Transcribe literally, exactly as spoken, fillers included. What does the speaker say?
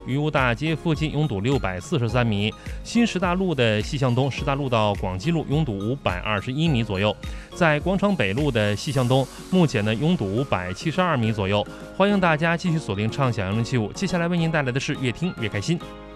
鱼坞大街附近拥堵六百四十三米，新师大路的西向东，师大路到广济路拥堵五百二十一米左右。在广场北路的西向东，目前呢拥堵五百七十二米左右。欢迎大家继续锁定畅享幺零七五，接下来为您带来的是越听越开心。